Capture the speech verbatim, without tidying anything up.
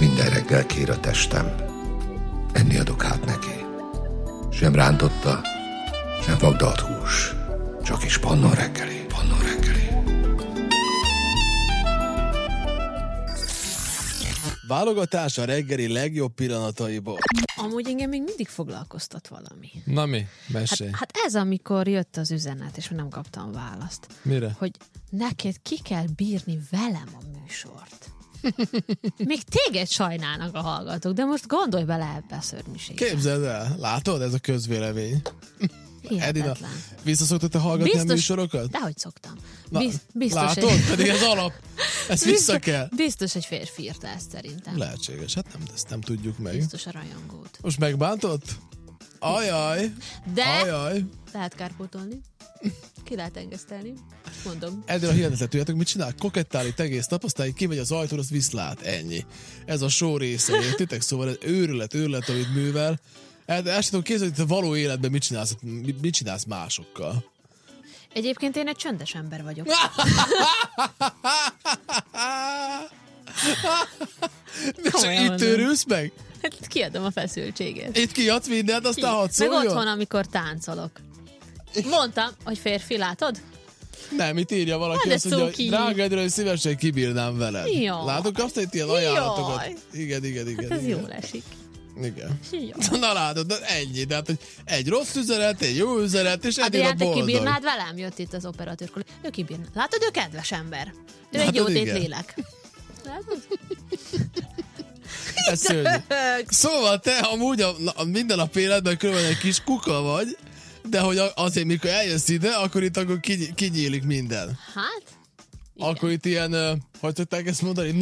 Minden reggel kér a testem, enni adok hát neki. Sem rántotta, sem vagdalt hús, csak is Pannon reggeli, Pannon reggeli. Válogatás a reggeli legjobb pillanataiból. Amúgy engem még mindig foglalkoztat valami. Na mi? Mesélj. Hát, hát ez, amikor jött az üzenet, és nem kaptam választ. Mire? Hogy neked ki kell bírni velem a műsort. Még téged sajnálnak a hallgatók, de most gondolj bele ebbe a szörnyűségbe. Képzeld el, látod? Ez a közvélemény. Edina, Hihetetlen. vissza szoktad te hallgatni Biztos, a műsorokat? Dehogy szoktam. Na, Biz, biztos, látod? egy, Pedig ez alap. Ez vissza kell. biztos egy férfi írta ezt szerintem. Lehetséges, hát nem, ezt nem tudjuk meg. Biztos a rajongót. Most megbántott? Ajaj. De Ajaj. lehet kárpótolni. Ki lehet engesztelni. Mondom. Eddig a hihetetlen, tudjátok, mit csinál? Kokettál itt egész nap, aztán így kimegy az ajtón, az viszlát. Ennyi. Ez a show része, értitek? Szóval ez őrület, őrület, amit művel. El, el sem tudom képzelni, hogy te való életben mit csinálsz, mit csinálsz másokkal. Egyébként én egy csöndes ember vagyok. Csak itt őrülsz meg? Hát kiadom a feszültséget. Itt kiadsz mindent, aztán hadd Meg szóljon? otthon, amikor táncolok. Mondtam, hogy férfi, látod? Nem, itt írja valaki, Hát azt ez mondja, cuki. hogy drága Edina, hogy szívesen kibírnám veled. Jaj. Látod, kapsz itt ilyen Jaj. ajánlatokat? Igen, igen, igen. Hát ez igen. jól esik. Igen. Jó. Na látod, de ennyi. Tehát, hogy egy rossz üzenet, egy jó üzenet, és Edina Adrián, te boldog. kibírnád velem? Jött itt az operatőr kolléga. Ő kibírná. Látod, ő kedves ember. Ő egy Látod, jótét igen. lélek. Látod? Ez szörnyű. Szóval te amúgy a, a minden nap életben különben egy kis kuka vagy, de hogy azért, mikor eljössz ide, akkor itt akkor kinyílik minden. Hát? Igen. Akkor itt ilyen, hogy tudták ezt mondani,